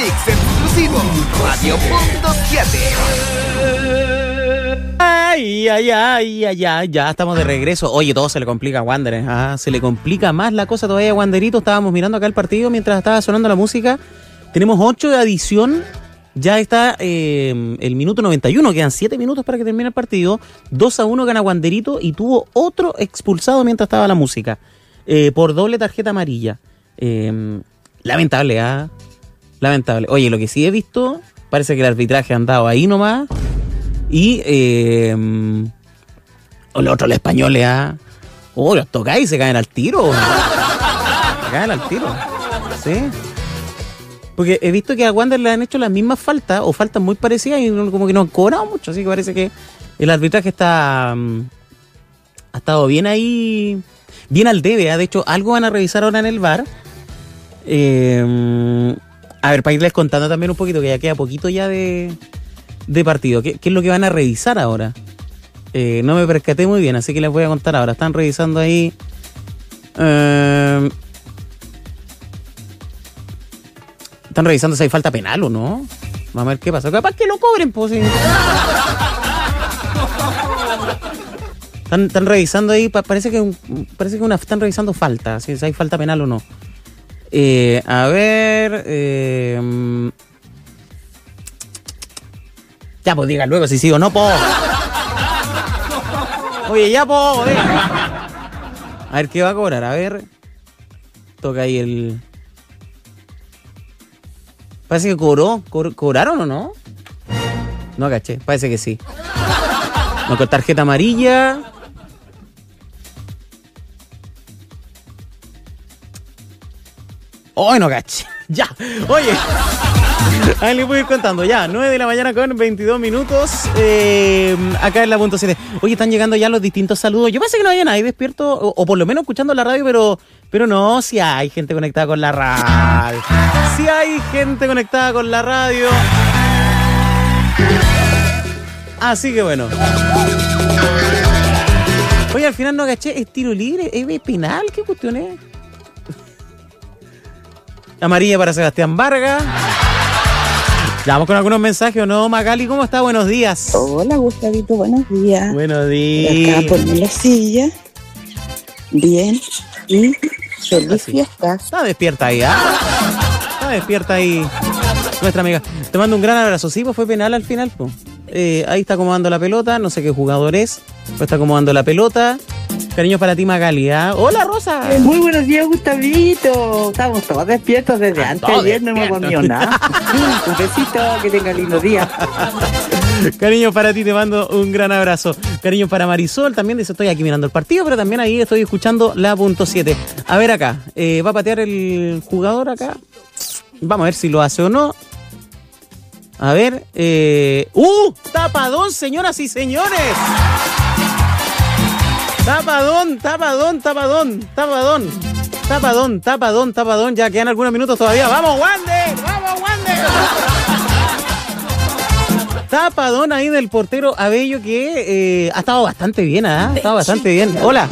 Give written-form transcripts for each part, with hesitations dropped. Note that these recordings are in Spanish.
mix exclusivo Radio Punto 7. Ya estamos de regreso. Oye, todo se le complica a Wander, se le complica más la cosa todavía a Wanderito. Estábamos mirando acá el partido mientras estaba sonando la música. Tenemos 8 de adición. Ya está el minuto 91. Quedan 7 minutos para que termine el partido. 2-1 gana Wanderito y tuvo otro expulsado mientras estaba la música. Por doble tarjeta amarilla. Lamentable, lamentable. Oye, lo que sí he visto, parece que el arbitraje ha andado ahí nomás. Y los otros, los españoles, los tocáis y se caen al tiro. Se caen al tiro. Sí. Porque he visto que a Wander le han hecho las mismas faltas, o faltas muy parecidas, y como que no han cobrado mucho. Así que parece que el arbitraje ha estado bien ahí, bien al debe. De hecho, algo van a revisar ahora en el VAR. A ver, para irles contando también un poquito, que ya queda poquito ya de partido. ¿Qué es lo que van a revisar ahora? No me percaté muy bien, así que les voy a contar ahora. Están revisando ahí. Están revisando si hay falta penal o no. Vamos a ver qué pasa. Capaz que lo cobren, pues. Sí. Están revisando ahí. Parece que están revisando falta. Si hay falta penal o no. A ver. Ya, pues diga luego si sí o no, po. Oye, ya, po. A ver qué va a cobrar. A ver. Toca ahí el. Parece que ¿cobraron o no? No caché, parece que sí. No, con tarjeta amarilla. ¡Ay, no caché! Ya, oye. Ahí les voy a ir contando, ya, 9 de la mañana con 22 minutos, acá en la punto 7. Oye, están llegando ya los distintos saludos. Yo pensé que no había nadie despierto, o por lo menos escuchando la radio, pero no, sí hay gente conectada con la radio. Sí hay gente conectada con la radio. Así que bueno. Oye, al final no caché, ¿es tiro libre? ¿Es penal? ¿Qué cuestión es? Amarilla para Sebastián Vargas. Ya vamos con algunos mensajes, ¿o no? Magali, ¿cómo está? Buenos días. Hola, Gustavito, buenos días. Buenos días. Acá ponme la silla. Bien. Y feliz fiesta. Está despierta ahí, Está despierta ahí nuestra amiga. Te mando un gran abrazo. Sí, pues fue penal al final, pues. Ahí está acomodando la pelota. No sé qué jugador es. Pues está acomodando la pelota. Cariños para ti, Magali, Hola, Rosa. Muy buenos días, Gustavito. Estamos todos despiertos desde antes. Ayer no hemos comido nada. Un besito, que tenga lindo día. Cariños para ti, te mando un gran abrazo. Cariños para Marisol, también dice, estoy aquí mirando el partido, pero también ahí estoy escuchando la punto 7. A ver acá, ¿va a patear el jugador acá? Vamos a ver si lo hace o no. A ver, tapadón, señoras y señores. Tapadón. Ya quedan algunos minutos todavía. ¡Vamos, Wander! Tapadón ahí del portero Abello, que ha estado bastante bien, Ha estado bastante bien. Hola.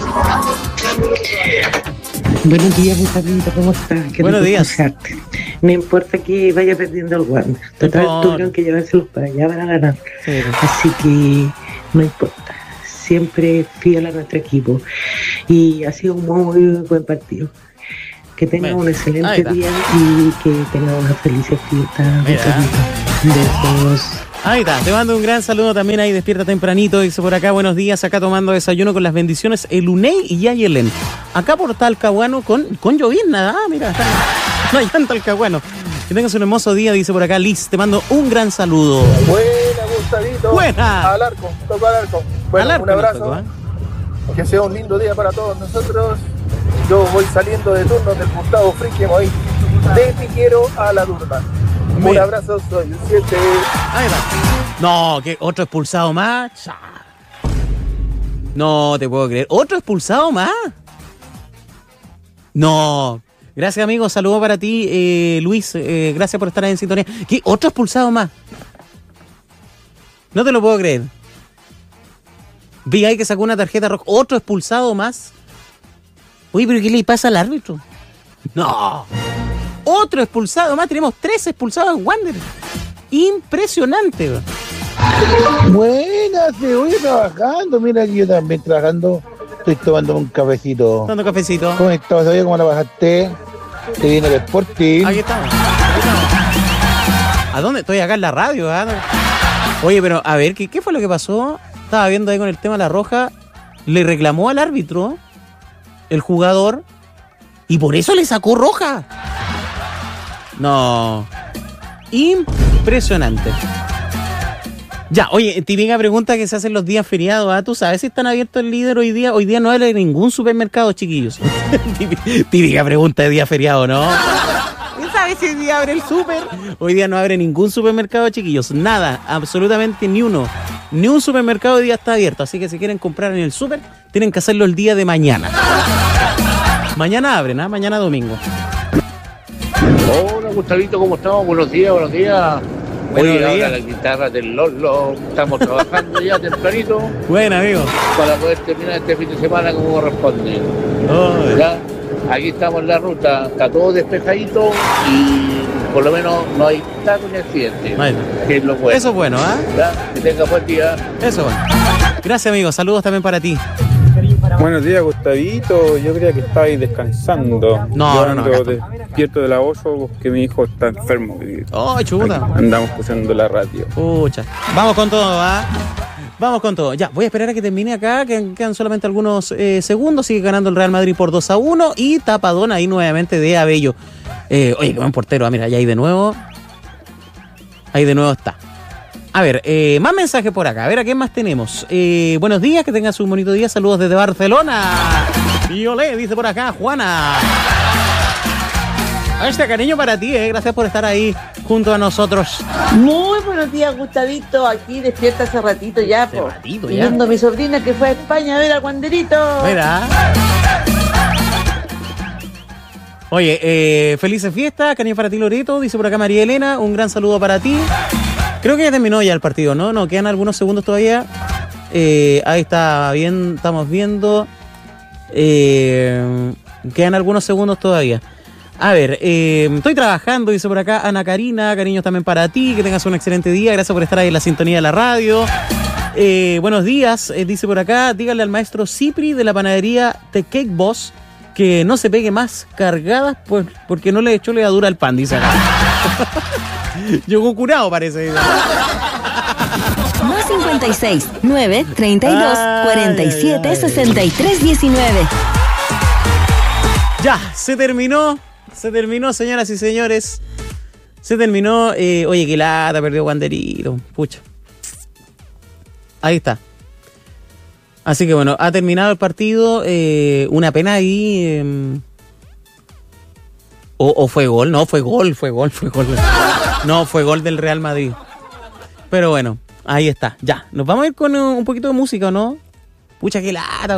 Buenos días, Gustavito, ¿cómo estás? Buenos días. Escucharte. No importa que vaya perdiendo el Wander. Total, tuvieron que llevárselos para allá para ganar. Sí. Así que no importa. Siempre fiel a nuestro equipo. Y ha sido un muy buen partido. Que tenga un excelente día y que tenga una feliz fiesta. Besos. Ahí está, te mando un gran saludo también ahí, despierta tempranito, dice por acá, buenos días, acá tomando desayuno con las bendiciones, el Unei y Yayelen. Acá por Talcahuano con llovizna, mira, no hay tanto Talcahuano. Que tengas un hermoso día, dice por acá Liz, te mando un gran saludo. Buena, Gustavito. Buena. Al arco, toco al arco. Bueno, un abrazo. Que sea un lindo día para todos nosotros. Yo voy saliendo de turno del Gustavo Friki, voy de Piquero a la Durma. Un abrazo, soy el 7. Ahí va. No, que otro expulsado más. No te puedo creer. ¿Otro expulsado más? No. Gracias, amigo. Saludos para ti, Luis. Gracias por estar ahí en sintonía. ¿Qué? ¿Otro expulsado más? No te lo puedo creer. Vi ahí que sacó una tarjeta roja. ¿Otro expulsado más? Oye, ¿pero qué le pasa al árbitro? No. Otro expulsado más, tenemos 3 expulsados en Wander. Impresionante, bro. Buenas, voy trabajando. Mira que yo también trabajando. Estoy tomando un cafecito. Tomando cafecito. ¿Cómo estás? ¿Sabías cómo la bajaste? Te viene el Sporting. Aquí estamos. ¿A dónde? Estoy acá en la radio. Oye, pero a ver, ¿qué fue lo que pasó? Estaba viendo ahí con el tema de la roja. Le reclamó al árbitro, el jugador, y por eso le sacó roja. No. Impresionante. Ya, oye, típica pregunta que se hacen los días feriados. ¿Tú sabes si están abiertos el Líder hoy día? Hoy día no abre ningún supermercado, chiquillos. Típica pregunta de día feriado, ¿no? ¿Sabes si hoy día abre el súper? Hoy día no abre ningún supermercado, chiquillos. Nada, absolutamente ni uno. Ni un supermercado hoy día está abierto. Así que si quieren comprar en el súper, tienen que hacerlo el día de mañana. Mañana abren, ¿ah? Mañana domingo. Hola, Gustavito, ¿cómo estamos? Buenos días, buenos días. Hoy ahora la guitarra del Lolo. Estamos trabajando ya tempranito. Bueno, amigo. Para poder terminar este fin de semana como corresponde. Oh, ¿Ya? Aquí estamos en la ruta, está todo despejadito y por lo menos no hay taco ni accidente. Bueno. Que es lo bueno. Eso es bueno, ¿ah? Que tenga buen día. Eso es bueno. Gracias, amigo. Saludos también para ti. Buenos días, Gustavito. Yo creía que estabais descansando. No. Despierto de la 8 porque mi hijo está enfermo. Oh, chuta. Andamos escuchando la radio. Pucha. Vamos con todo, ¿ah? Vamos con todo. Ya, voy a esperar a que termine acá. Quedan solamente algunos segundos. Sigue ganando el Real Madrid por 2-1. Y tapadón ahí nuevamente de Abello. Oye, qué buen portero. Mira, ya ahí de nuevo. Ahí de nuevo está. A ver, más mensajes por acá. A ver, ¿a qué más tenemos? Buenos días, que tengas un bonito día. Saludos desde Barcelona. Y olé, dice por acá Juana. Este cariño para ti, gracias por estar ahí junto a nosotros. Muy buenos días, Gustavito. Aquí despierta hace ratito ya, viendo a mi sobrina que fue a España a ver al Wanderito. Mira. Oye, felices fiestas, cariño para ti, Loreto, dice por acá María Elena, un gran saludo para ti. Creo que ya terminó ya el partido, ¿no? No, quedan algunos segundos todavía. Ahí está bien, estamos viendo. Quedan algunos segundos todavía. A ver, estoy trabajando, dice por acá Ana Karina, cariños también para ti, que tengas un excelente día, gracias por estar ahí en la sintonía de la radio. Buenos días, dice por acá, dígale al maestro Cipri de la panadería The Cake Boss que no se pegue más cargadas pues, porque no le echó levadura al pan, dice acá. Llegó curado, parece. Más 56 9 32 47 63 19. Ya, se terminó, señoras y señores. Se terminó. Oye, qué lata, perdió Wanderito. Pucha. Ahí está. Así que bueno, ha terminado el partido. Una pena ahí. O fue gol, no, fue gol. No, fue gol del Real Madrid. Pero bueno, ahí está. Ya, nos vamos a ir con un poquito de música, ¿o no? Pucha, qué lata.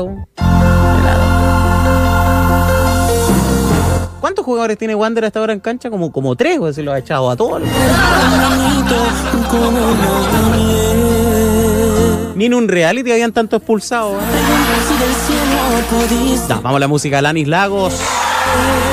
¿Cuántos jugadores tiene Wander hasta ahora en cancha? Como 3, o se lo ha echado a todos. Ni en un reality habían tanto expulsados. Ya, vamos a la música, Alanis Lagos.